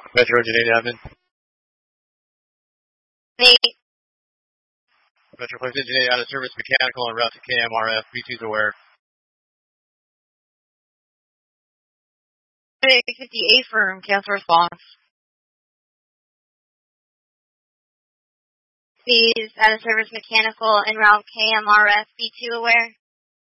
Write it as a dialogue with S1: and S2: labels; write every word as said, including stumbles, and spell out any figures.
S1: Metro Engine eight admin.
S2: eight.
S1: Metro Place Engine eight out of service, mechanical on route to K M R F. B two's aware.
S2: eight fifty-eight firm, cancel response. Please, out of service mechanical en route K M R F, B two aware.